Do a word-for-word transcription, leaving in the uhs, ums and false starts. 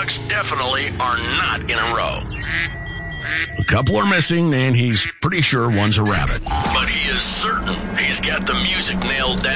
ducks definitely are not in a row. A couple are missing, and he's pretty sure one's a rabbit. But he is certain he's got the music nailed down.